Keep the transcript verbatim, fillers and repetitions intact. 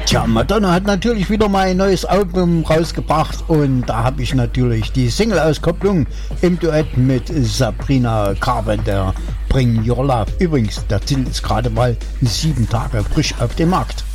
Tja, Madonna hat natürlich wieder mal ein neues Album rausgebracht und da habe ich natürlich die Single-Auskopplung im Duett mit Sabrina Carpenter, Bring Your Love. Übrigens, der Titel ist gerade mal sieben Tage frisch auf dem Markt.